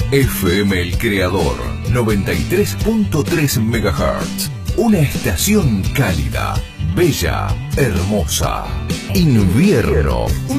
FM El Creador, 93.3 MHz. Una estación cálida, bella, hermosa. Invierno.